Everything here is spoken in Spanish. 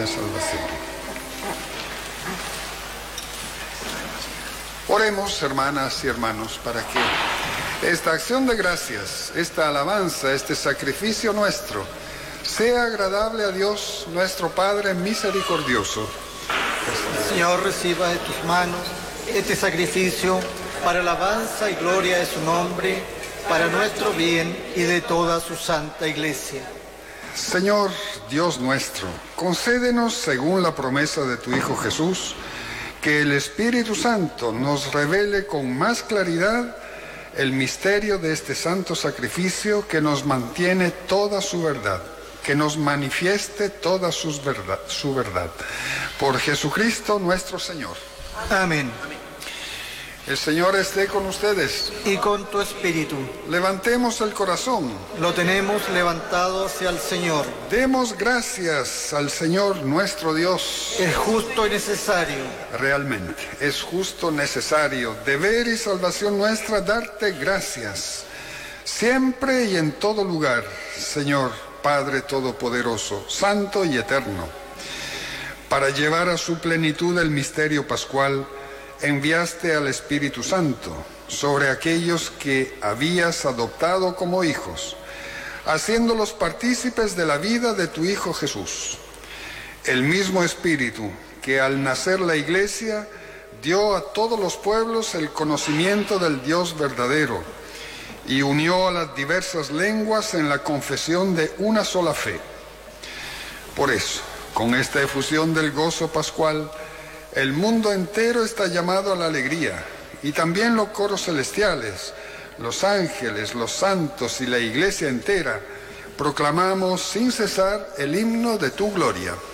de salvación. Oremos, hermanas y hermanos, para que esta acción de gracias, esta alabanza, este sacrificio nuestro, sea agradable a Dios, nuestro Padre misericordioso. Señor, reciba de tus manos este sacrificio para alabanza y gloria de su nombre, para nuestro bien y de toda su santa Iglesia. Señor Dios nuestro, concédenos, según la promesa de tu Hijo Jesús, que el Espíritu Santo nos revele con más claridad el misterio de este santo sacrificio, que nos mantiene toda su verdad, que nos manifieste toda su verdad. Por Jesucristo nuestro Señor. Amén. El Señor esté con ustedes. Y con tu espíritu. Levantemos el corazón. Lo tenemos levantado hacia el Señor. Demos gracias al Señor nuestro Dios. Es justo y necesario. Realmente, es justo, necesario, deber y salvación nuestra darte gracias. Siempre y en todo lugar, Señor, Padre Todopoderoso, Santo y Eterno. Para llevar a su plenitud el misterio pascual, enviaste al Espíritu Santo sobre aquellos que habías adoptado como hijos, haciéndolos partícipes de la vida de tu Hijo Jesús. El mismo Espíritu que al nacer la Iglesia dio a todos los pueblos el conocimiento del Dios verdadero y unió a las diversas lenguas en la confesión de una sola fe. Por eso, con esta efusión del gozo pascual, el mundo entero está llamado a la alegría, y también los coros celestiales, los ángeles, los santos y la Iglesia entera proclamamos sin cesar el himno de tu gloria.